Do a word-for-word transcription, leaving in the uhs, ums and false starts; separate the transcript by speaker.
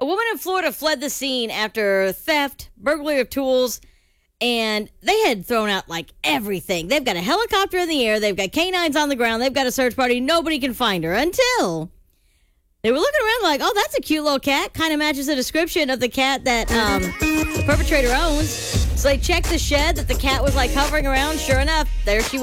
Speaker 1: A woman in Florida fled the scene after theft, burglary of tools, and they had thrown out like everything. They've got a helicopter in the air. They've got canines on the ground. They've got a search party. Nobody can find her until they were looking around like, oh, that's a cute little cat. Kind of matches the description of the cat that um, the perpetrator owns. So they checked the shed that the cat was like hovering around. Sure enough, there she was.